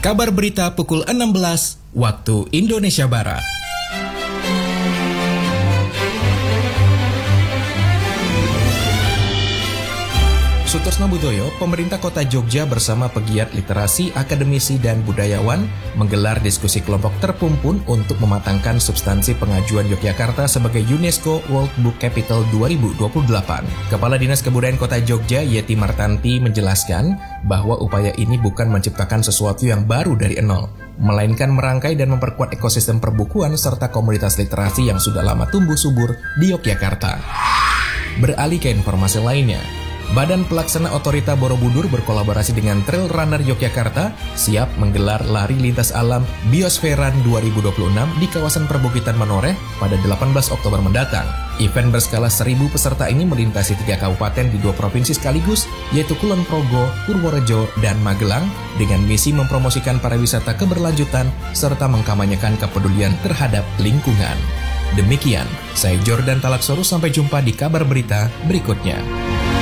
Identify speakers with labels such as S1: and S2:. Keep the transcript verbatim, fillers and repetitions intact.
S1: Kabar berita pukul enam belas waktu Indonesia Barat. Sutresno Budoyo, pemerintah kota Jogja bersama pegiat literasi, akademisi, dan budayawan menggelar diskusi kelompok terpumpun untuk mematangkan substansi pengajuan Yogyakarta sebagai UNESCO World Book Capital dua ribu dua puluh delapan. Kepala Dinas Kebudayaan Kota Jogja, Yeti Martanti, menjelaskan bahwa upaya ini bukan menciptakan sesuatu yang baru dari nol, melainkan merangkai dan memperkuat ekosistem perbukuan serta komunitas literasi yang sudah lama tumbuh subur di Yogyakarta. Beralih ke informasi lainnya, Badan Pelaksana Otorita Borobudur berkolaborasi dengan Trail Runner Yogyakarta siap menggelar lari lintas alam Biosferan dua ribu dua puluh enam di kawasan perbukitan Menoreh pada delapan belas Oktober mendatang. Event berskala seribu peserta ini melintasi tiga kabupaten di dua provinsi sekaligus, yaitu Kulon Progo, Purworejo, dan Magelang, dengan misi mempromosikan pariwisata keberlanjutan serta mengkampanyekan kepedulian terhadap lingkungan. Demikian, saya Jordan Talaksoru, sampai jumpa di kabar berita berikutnya.